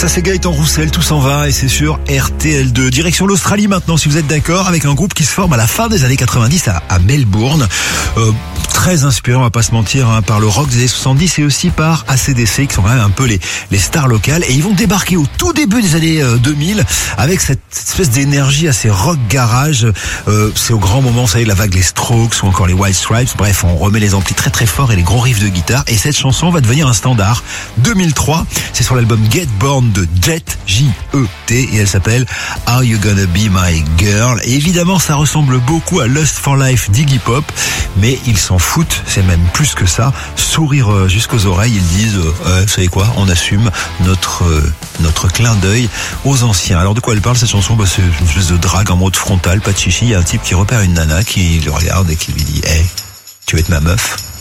Ça c'est Gaëtan Roussel, tout s'en va et c'est sur RTL2. Direction l'Australie maintenant si vous êtes d'accord, avec un groupe qui se forme à la fin des années 90 à Melbourne. Très inspiré, on va pas se mentir, par le rock des années 70 et aussi par AC/DC qui sont quand même un peu les stars locales. Et ils vont débarquer au tout début des années 2000 avec cette espèce d'énergie assez rock garage. C'est au grand moment, vous savez, la vague les Strokes ou encore les White Stripes. Bref, on remet les amplis très très forts et les gros riffs de guitare. Et cette chanson va devenir un standard. 2003, c'est sur l'album Get Born de Jet, J-E-T, et elle s'appelle Are You Gonna Be My Girl. Et évidemment, ça ressemble beaucoup à Lust for Life d'Iggy Pop, mais ils s'en foutent, c'est même plus que ça. Sourire jusqu'aux oreilles, ils disent vous savez quoi, on assume notre clin d'œil aux anciens. Alors de quoi elle parle cette chanson? C'est une espèce de drague en mode frontal, pas de chichi. Il y a un type qui repère une nana qui le regarde et qui lui dit hey, tu veux être ma meuf?